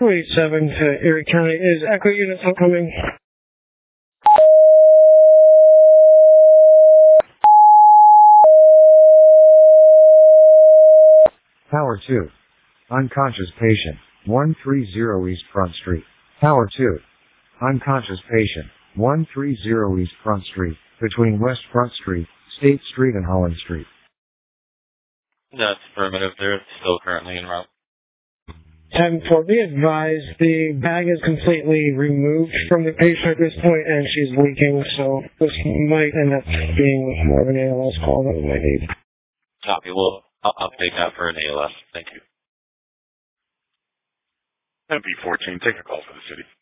287 to Erie County. Is Echo Units upcoming? Tower 2. Unconscious patient. 130 East Front Street. Tower 2. Unconscious patient. 130 East Front Street, between West Front Street, State Street and Holland Street. That's affirmative. They're still currently en route. 10-4, be advised, the bag is completely removed from the patient at this point, and she's leaking, so this might end up being more of an ALS call than we might need. Copy. I'll update that for an ALS. Thank you. MP14, take a call for the city.